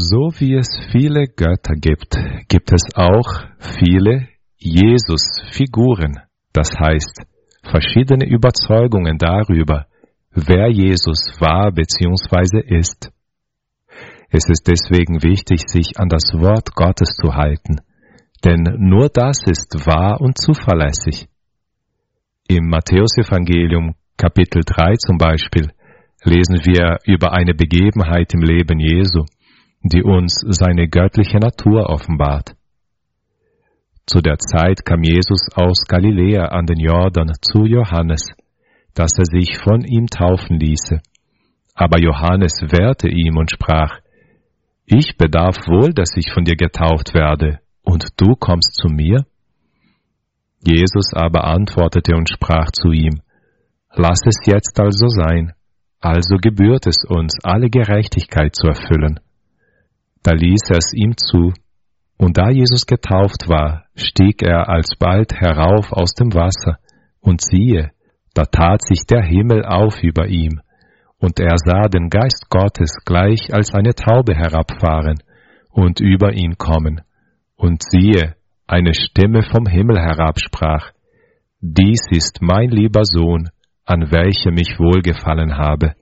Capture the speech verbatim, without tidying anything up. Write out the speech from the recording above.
So wie es viele Götter gibt, gibt es auch viele Jesus-Figuren, das heißt verschiedene Überzeugungen darüber, wer Jesus war bzw. ist. Es ist deswegen wichtig, sich an das Wort Gottes zu halten, denn nur das ist wahr und zuverlässig. Im Matthäusevangelium Kapitel drei zum Beispiel lesen wir über eine Begebenheit im Leben Jesu, die uns seine göttliche Natur offenbart. Zu der Zeit kam Jesus aus Galiläa an den Jordan zu Johannes, dass er sich von ihm taufen ließe. Aber Johannes wehrte ihm und sprach: Ich bedarf wohl, dass ich von dir getauft werde, und du kommst zu mir? Jesus aber antwortete und sprach zu ihm: Lass es jetzt also sein, also gebührt es uns, alle Gerechtigkeit zu erfüllen. Da ließ er es ihm zu, und da Jesus getauft war, stieg er alsbald herauf aus dem Wasser, und siehe, da tat sich der Himmel auf über ihm, und er sah den Geist Gottes gleich als eine Taube herabfahren und über ihn kommen. Und siehe, eine Stimme vom Himmel herab sprach: Dies ist mein lieber Sohn, an welchem ich wohlgefallen habe.